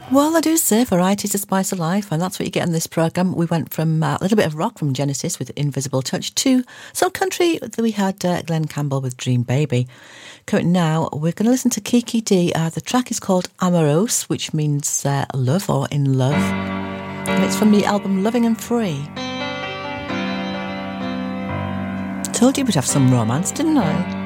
Well, I do say variety's the spice of life, and that's what you get in this programme. We went from a little bit of rock from Genesis with Invisible Touch to some country that we had Glenn Campbell with Dream Baby. Coming now, we're going to listen to Kiki D. The track is called Amorous, which means love or in love. And it's from the album Loving and Free. Told you we'd have some romance, didn't I?